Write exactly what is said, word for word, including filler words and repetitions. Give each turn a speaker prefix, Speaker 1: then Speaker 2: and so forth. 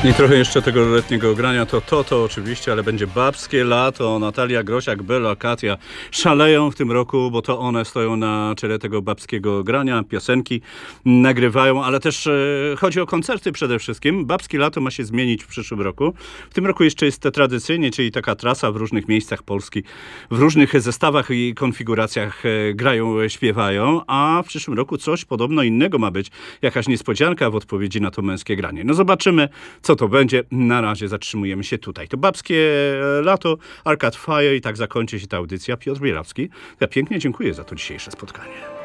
Speaker 1: I trochę jeszcze tego letniego grania, to to, to oczywiście, ale będzie babskie lato. Natalia Grosiak, Bela, Katia szaleją w tym roku, bo to one stoją na czele tego babskiego grania, piosenki nagrywają, ale też e, chodzi o koncerty przede wszystkim. Babskie lato ma się zmienić w przyszłym roku. W tym roku jeszcze jest to tradycyjnie, czyli taka trasa w różnych miejscach Polski, w różnych zestawach i konfiguracjach e, grają, śpiewają, a w przyszłym roku coś podobno innego ma być. Jakaś niespodzianka w odpowiedzi na to męskie granie. No zobaczymy, co to będzie. Na razie zatrzymujemy się tutaj. To babskie lato, Arcade Fire i tak zakończy się ta audycja. Piotr Bielawski. Ja pięknie dziękuję za to dzisiejsze spotkanie.